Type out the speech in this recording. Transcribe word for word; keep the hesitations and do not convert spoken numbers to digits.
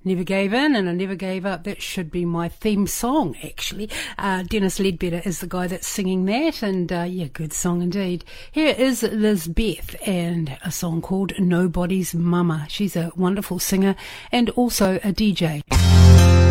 Never gave in and I never gave up. That should be my theme song, actually. Uh, Dennis Ledbetter is the guy that's singing that, and uh, yeah, good song indeed. Here is Lizbeth and a song called Nobody's Mama. She's a wonderful singer and also a D J.